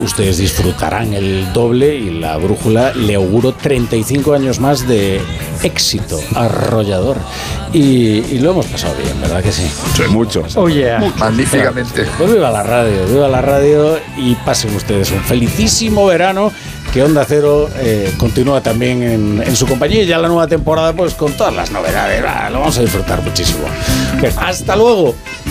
Ustedes disfrutarán el doble y la brújula le auguro 35 años más de éxito arrollador. Y lo hemos pasado bien, ¿verdad que sí? Sí, mucho. Oye, Magníficamente. Pues viva la radio y pasen ustedes un felicísimo verano, que Onda Cero continúa también en su compañía, y ya la nueva temporada pues con todas las novedades. Lo vamos a disfrutar muchísimo. Hasta luego.